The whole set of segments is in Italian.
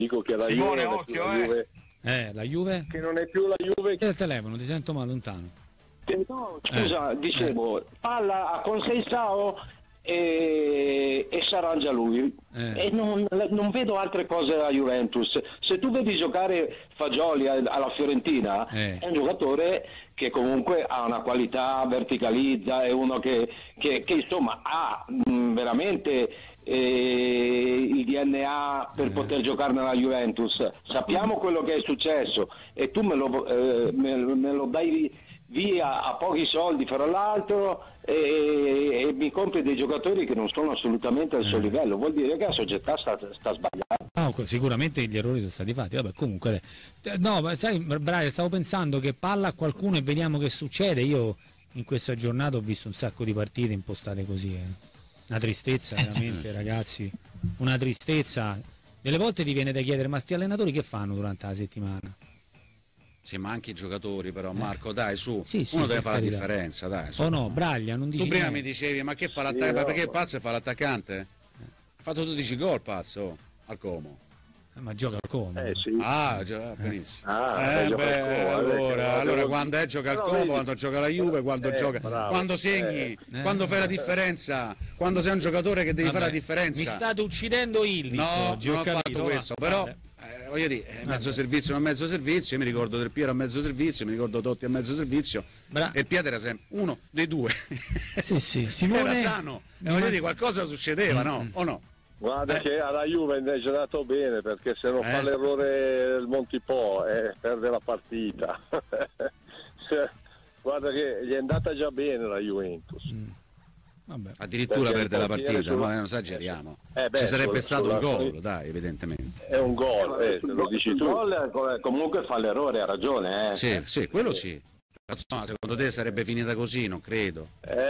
dico che la Simone, Juve, occhio, la Juve, La Juve? che non è più la Juve. Il telefono, ti sento ma lontano. No, scusa, dicevo, palla a Conceição e si arrangia lui. E non vedo altre cose alla Juventus. Se tu vedi giocare Fagioli alla Fiorentina, è un giocatore che comunque ha una qualità, verticalizza, è uno che insomma ha veramente il DNA per poter giocare nella Juventus. Sappiamo quello che è successo e tu me lo dai via a pochi soldi fra l'altro e mi compri dei giocatori che non sono assolutamente al suo livello. Vuol dire che la società sta sbagliando. Sicuramente gli errori sono stati fatti. Vabbè, comunque no, sai Brian, stavo pensando che palla a qualcuno e vediamo che succede. Io in questa giornata ho visto un sacco di partite impostate così, una tristezza veramente ragazzi, una tristezza. Delle volte ti viene da chiedere, ma sti allenatori che fanno durante la settimana? Sì, ma anche i giocatori però, Marco, dai, su, sì, uno deve fare la differenza, dai. Su. No, Braglia, non dici tu prima niente. mi dicevi, ma che fa l'attaccante? Perché Pazzo fa l'attaccante? Ha fatto 12 gol Pazzo al Como. Ma gioca al Como. Sì. Gioca benissimo. Allora quando gioca al Como, quando gioca la Juve, quando gioca, quando segni, quando fai la differenza, quando sei un giocatore che devi fare la differenza. Mi state uccidendo il No, non ho fatto questo, però voglio dire, mezzo servizio non mezzo servizio, io mi ricordo Del Piero a mezzo servizio, mi ricordo Totti a mezzo servizio e Pietro era sempre uno dei due. Sì. Simone... era sano, voglio dire, qualcosa succedeva, no? O no? Guarda che alla Juve invece è andato bene, perché se non fa l'errore del Montipò perde la partita. Guarda che gli è andata già bene la Juventus. Vabbè. Addirittura perde la partita, ma non esageriamo. Ci sarebbe stato un gol, dai, evidentemente. È un gol, se lo dici tu. Comunque fa l'errore, ha ragione. Sì, quello sì. Insomma, secondo te sarebbe finita così? Non credo.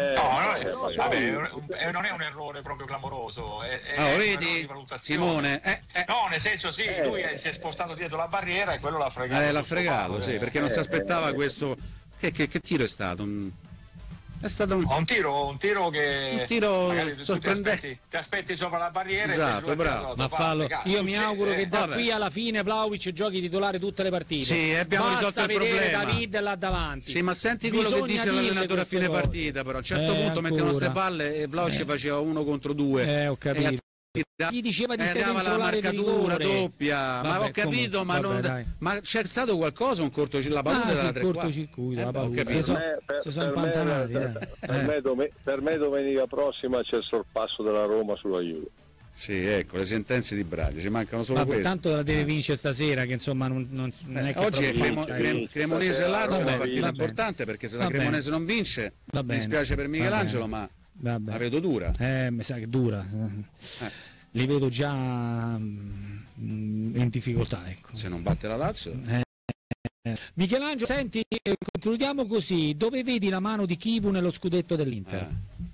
Non è un errore proprio clamoroso, è vedi, Simone? No, nel senso lui si è spostato dietro la barriera e quello l'ha fregato. L'ha fregato, sì, perché non si aspettava questo. Che tiro è stato? È stato un tiro che sorprendente. Ti aspetti sopra la barriera. Esatto, bravo. Ma fallo. Io mi auguro che da qui alla fine Vlahovic giochi titolare tutte le partite. Sì, abbiamo risolto il problema. David là davanti. Sì, ma senti quello che dice l'allenatore a fine partita, però a un certo punto mettevano queste palle e Vlahovic faceva 1 contro 2. Ho capito. Gli diceva di stare la marcatura doppia, ma ho capito, comunque, ma c'è stato qualcosa, un cortocircuito, la palude della tre quarti. Cortocircuito, la palude. Per me domenica prossima c'è il sorpasso della Roma sulla Juve. Sì, ecco, le sentenze di Braglia, ci mancano solo queste. Tanto la deve vincere stasera, che insomma non è che oggi è proprio Cremonese Lazio, è una partita importante, perché se la Cremonese non vince, mi spiace per Michelangelo, ma la vedo dura. Mi sa che dura. Li vedo già in difficoltà, ecco. Se non batte la Lazio. Michelangelo, senti, concludiamo così. Dove vedi la mano di Chivu nello scudetto dell'Inter?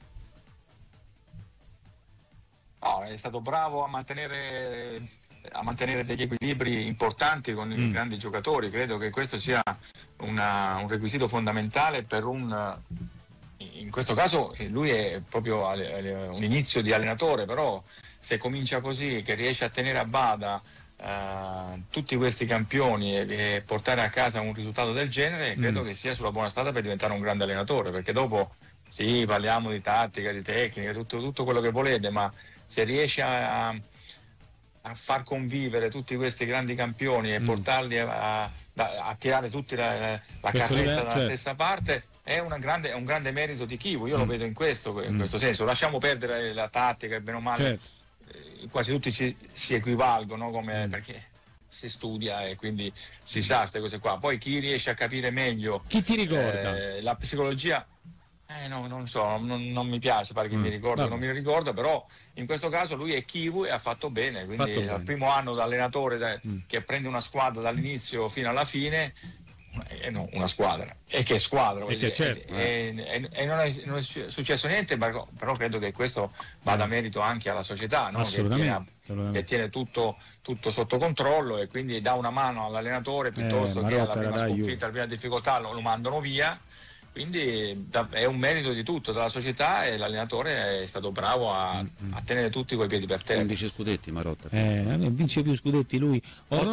No, è stato bravo a mantenere degli equilibri importanti con i grandi giocatori. Credo che questo sia un requisito fondamentale per in questo caso lui è proprio un inizio di allenatore, però se comincia così, che riesce a tenere a bada tutti questi campioni e portare a casa un risultato del genere, credo che sia sulla buona strada per diventare un grande allenatore, perché dopo sì, parliamo di tattica, di tecnica, tutto quello che volete, ma se riesce a far convivere tutti questi grandi campioni e portarli a tirare tutti la carretta dalla stessa parte, è un grande merito di Chivu. Io lo vedo in questo senso. Lasciamo perdere la tattica, bene o male, quasi tutti si equivalgono perché si studia e quindi si sa queste cose qua. Poi chi riesce a capire meglio, chi ti ricorda la psicologia, non so, non mi piace fare chi mi ricorda, non mi ricordo, però in questo caso lui è Chivu e ha fatto bene, quindi al primo anno da allenatore che prende una squadra dall'inizio fino alla fine, una squadra, e che squadra, e non è successo niente, però credo che questo vada a merito anche alla società, no? Che tiene tutto sotto controllo e quindi dà una mano all'allenatore piuttosto che alla prima sconfitta, alla prima difficoltà lo mandano via. quindi è un merito di tutto, della società, e l'allenatore è stato bravo a tenere tutti coi piedi per terra. 11 scudetti Marotta. Vince più scudetti lui.